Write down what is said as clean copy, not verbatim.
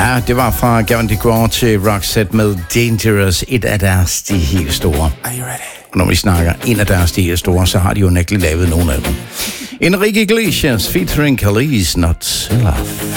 Ja, det var fra Gavin DeGraw til Roxette med Dangerous, et af deres de helt store. Are you ready? Og når vi snakker en af deres de helt store, så har de jo nægteligt lavet nogle af dem. Enrique Iglesias featuring Khalees, Not to Love.